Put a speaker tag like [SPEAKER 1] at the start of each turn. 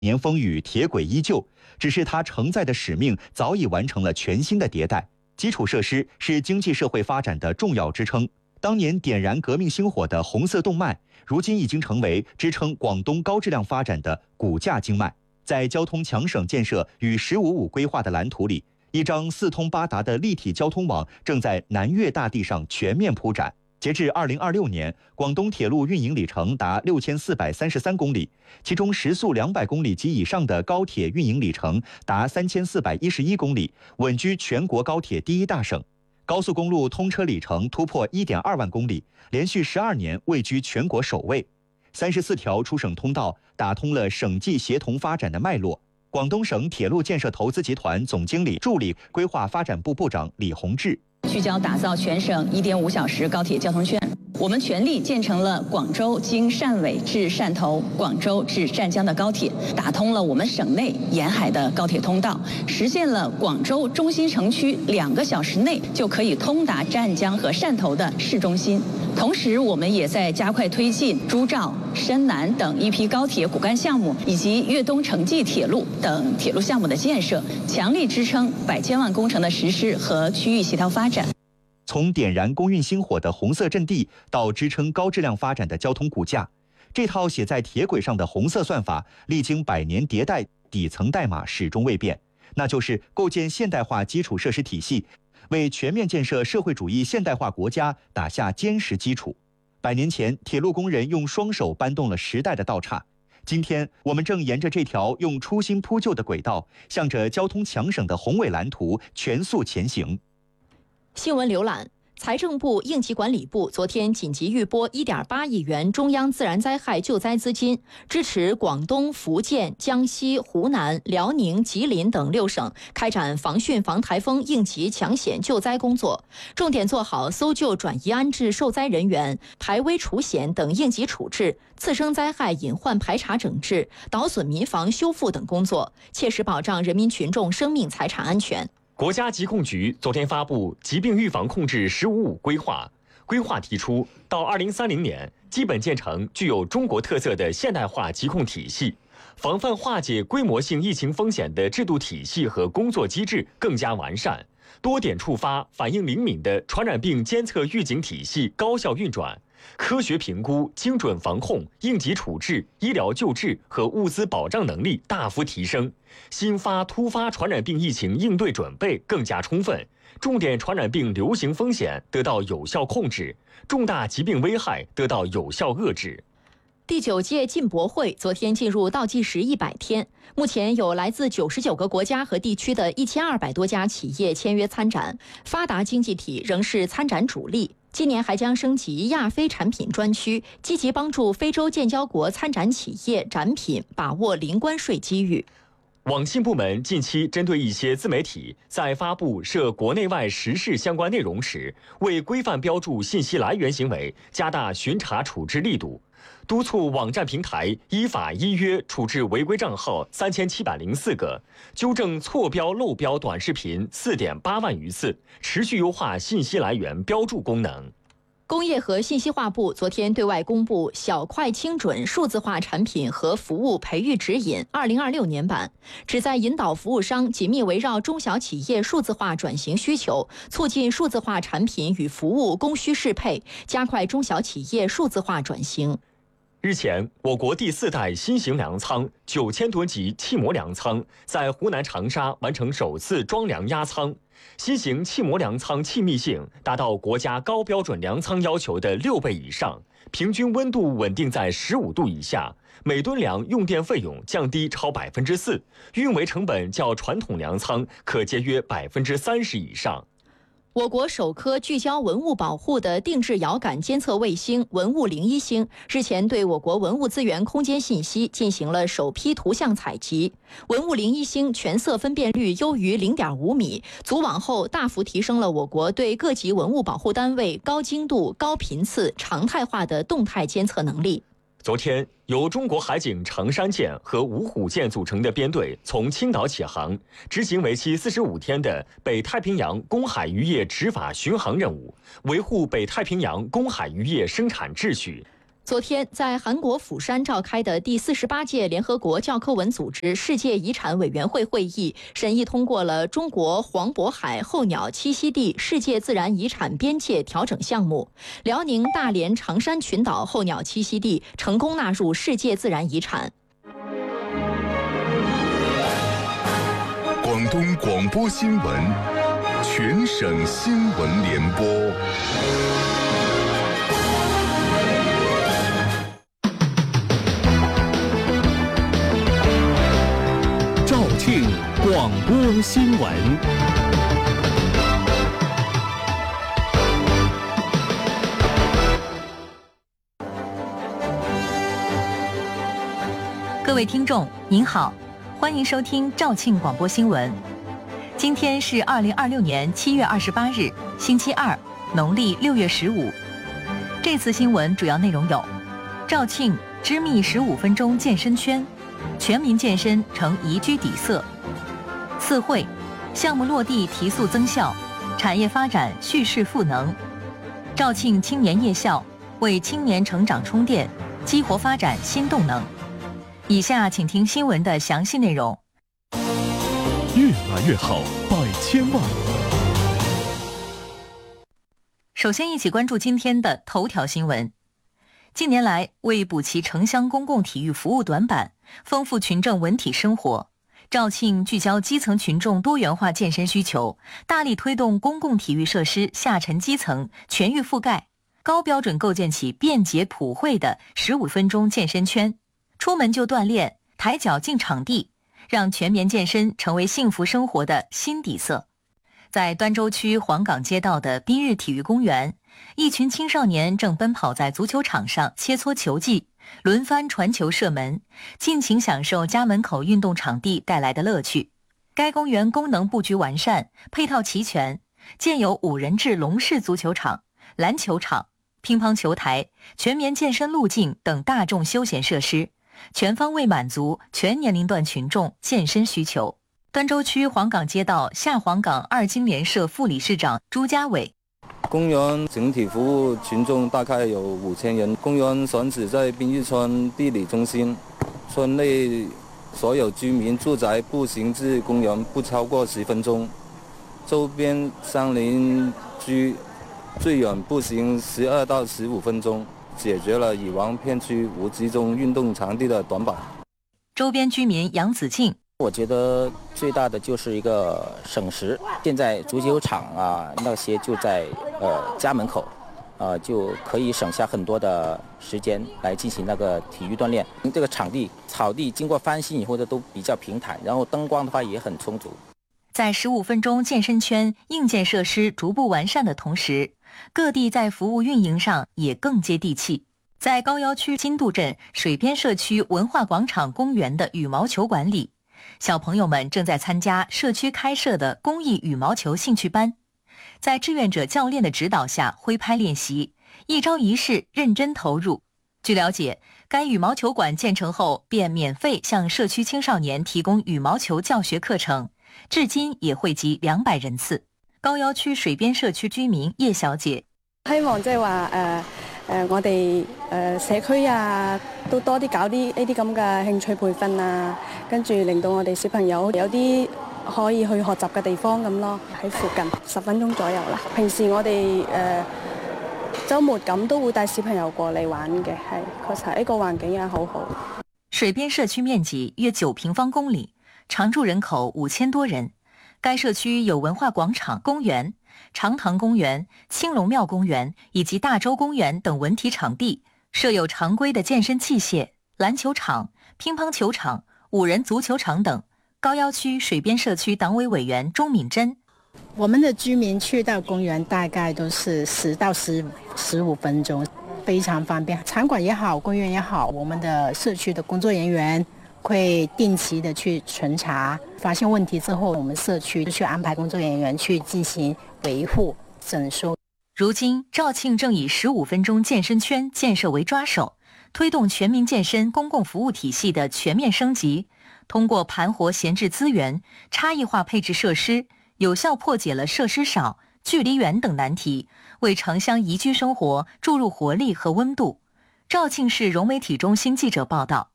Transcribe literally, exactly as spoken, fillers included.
[SPEAKER 1] 年风雨，铁轨依旧，只是它承载的使命早已完成了全新的迭代。基础设施是经济社会发展的重要支撑。当年点燃革命星火的红色动脉，如今已经成为支撑广东高质量发展的骨架经脉。在交通强省建设与“十五五”规划的蓝图里，一张四通八达的立体交通网正在南粤大地上全面铺展。截至二零二六年，广东铁路运营里程达六千四百三十三公里，其中时速两百公里及以上的高铁运营里程达三千四百一十一公里，稳居全国高铁第一大省。高速公路通车里程突破一点二万公里，连续十二年位居全国首位。三十四条出省通道打通了省际协同发展的脉络。广东省铁路建设投资集团总经理助理规划发展部部长李洪志。
[SPEAKER 2] 聚焦打造全省一点五小时高铁交通圈，我们全力建成了广州经汕尾至汕头、广州至湛江的高铁，打通了我们省内沿海的高铁通道，实现了广州中心城区两个小时内就可以通达湛江和汕头的市中心。同时，我们也在加快推进珠兆、深南等一批高铁骨干项目，以及粤东城际铁路等铁路项目的建设，强力支撑百千万工程的实施和区域协调发展。
[SPEAKER 1] 从点燃公运星火的红色阵地到支撑高质量发展的交通骨架，这套写在铁轨上的红色算法，历经百年迭代，底层代码始终未变，那就是构建现代化基础设施体系，为全面建设社会主义现代化国家打下坚实基础。百年前，铁路工人用双手搬动了时代的道岔。今天，我们正沿着这条用初心铺就的轨道，向着交通强省的宏伟蓝图全速前行。
[SPEAKER 3] 新闻浏览。财政部应急管理部昨天紧急预拨一点八亿元中央自然灾害救灾资金，支持广东、福建、江西、湖南、辽宁、吉林等六省开展防汛防台风应急抢险救灾工作，重点做好搜救转移安置受灾人员、排危除险等应急处置、次生灾害隐患排查整治、导损民房修复等工作，切实保障人民群众生命财产安全。
[SPEAKER 4] 国家疾控局昨天发布《疾病预防控制“十五五”规划》，规划提出，到二零三零年，基本建成具有中国特色的现代化疾控体系，防范化解规模性疫情风险的制度体系和工作机制更加完善，多点触发、反应灵敏的传染病监测预警体系高效运转，科学评估、精准防控、应急处置、医疗救治和物资保障能力大幅提升，新发突发传染病疫情应对准备更加充分，重点传染病流行风险得到有效控制，重大疾病危害得到有效遏制。
[SPEAKER 3] 第九届进博会昨天进入倒计时一百天，目前有来自九十九个国家和地区的一千二百多家企业签约参展，发达经济体仍是参展主力。今年还将升级亚非产品专区，积极帮助非洲建交国参展企业展品把握零关税机遇。
[SPEAKER 4] 网信部门近期针对一些自媒体在发布涉国内外时事相关内容时，为规范标注信息来源行为，加大巡查处置力度，督促网站平台依法依约处置违规账号三千七百零四个，纠正错标漏标短视频四点八万余次，持续优化信息来源标注功能。
[SPEAKER 3] 工业和信息化部昨天对外公布《小快精准数字化产品和服务培育指引》二零二六年版，旨在引导服务商紧密围绕中小企业数字化转型需求，促进数字化产品与服务供需适配，加快中小企业数字化转型。
[SPEAKER 4] 日前，我国第四代新型粮仓九千吨级气模粮仓在湖南长沙完成首次装粮压仓。新型气模粮仓气密性达到国家高标准粮仓要求的六倍以上，平均温度稳定在十五度以下，每吨粮用电费用降低超百分之四，运维成本较传统粮仓可节约百分之三十以上。
[SPEAKER 3] 我国首颗聚焦文物保护的定制遥感监测卫星“文物零一星”日前对我国文物资源空间信息进行了首批图像采集。文物零一星全色分辨率优于 零点五米，组网后大幅提升了我国对各级文物保护单位高精度、高频次、常态化的动态监测能力。
[SPEAKER 4] 昨天，由中国海警长山舰和芜湖舰组成的编队从青岛起航，执行为期四十五天的北太平洋公海渔业执法巡航任务，维护北太平洋公海渔业生产秩序。
[SPEAKER 3] 昨天，在韩国釜山召开的第四十八届联合国教科文组织世界遗产委员会会议审议通过了中国黄渤海候鸟栖息地世界自然遗产边界调整项目，辽宁大连长山群岛候鸟栖息地成功纳入世界自然遗产。
[SPEAKER 5] 广东广播新闻，全省新闻联播。
[SPEAKER 6] 肇庆广播新闻。
[SPEAKER 7] 各位听众，您好，欢迎收听肇庆广播新闻。今天是二零二六年七月二十八日，星期二，农历六月十五。这次新闻主要内容有：肇庆织密十五分钟健身圈，全民健身成宜居底色；四会项目落地提速增效，产业发展蓄势赋能；肇庆青年夜校为青年成长充电，激活发展新动能。以下请听新闻的详细内容。
[SPEAKER 6] 越来越好，百千万。
[SPEAKER 7] 首先一起关注今天的头条新闻。近年来，为补齐城乡公共体育服务短板，丰富群众文体生活，肇庆聚焦基层群众多元化健身需求，大力推动公共体育设施下沉基层全域覆盖，高标准构建起便捷普惠的十五分钟健身圈。出门就锻炼，抬脚进场地，让全民健身成为幸福生活的新底色。在端州区黄岗街道的滨日体育公园，一群青少年正奔跑在足球场上切磋球技，轮番传球射门，尽情享受家门口运动场地带来的乐趣。该公园功能布局完善，配套齐全，建有五人制龙式足球场、篮球场、乒乓球台、全民健身路径等大众休闲设施，全方位满足全年龄段群众健身需求。端州区黄岗街道下黄岗二金联社副理事长朱家伟：
[SPEAKER 8] 公园整体服务群众大概有五千人。公园选址在滨日村地理中心，村内所有居民住宅步行至公园不超过十分钟，周边山林居最远步行十二到十五分钟，解决了以往片区无集中运动场地的短板。
[SPEAKER 7] 周边居民杨子敬：
[SPEAKER 9] 我觉得最大的就是一个省时。现在足球场啊那些就在呃家门口，呃就可以省下很多的时间来进行那个体育锻炼。这个场地草地经过翻新以后的都比较平坦，然后灯光的话也很充足。
[SPEAKER 7] 在十五分钟健身圈硬件设施逐步完善的同时，各地在服务运营上也更接地气。在高要区金渡镇水边社区文化广场公园的羽毛球馆里，小朋友们正在参加社区开设的公益羽毛球兴趣班，在志愿者教练的指导下挥拍练习，一招一式认真投入。据了解，该羽毛球馆建成後便免費向社區青少年提供羽毛球教學課程，至今也惠及兩百人次。高要區水邊社區居民葉小姐：
[SPEAKER 10] 希望即係話誒誒，我哋誒、呃、社區啊，都多啲搞啲呢啲咁嘅興趣培訓啊，跟住令到我哋小朋友有啲可以去學習嘅地方咁咯。喺附近十分鐘左右啦。平時我哋誒、呃、週末咁都會帶小朋友過嚟玩嘅，係確實呢個環境也好好。
[SPEAKER 7] 水邊社區面積約九平方公里，常住人口五千多人。該社區有文化廣場、公園、長塘公園、青龍廟公園以及大洲公園等文體場地，設有常規的健身器械、籃球場、乒乓球場、五人足球場等。高要區水邊社區黨委委員鍾敏珍：
[SPEAKER 11] 我們的居民去到公園大概都是十到十十五分鐘，非常方便。場館也好，公園也好，我們的社區的工作人員會定期的去巡查，發現問題之後，我們社區就去安排工作人員去進行維護整修。
[SPEAKER 7] 如今，肇慶正以十五分鐘健身圈建設為抓手，推動全民健身公共服務體系的全面升級。通過盤活閒置資源、差異化配置設施，有效破解了設施少、距離遠等難題，為城鄉宜居生活注入活力和溫度。 肇庆市融媒体中心记者报道，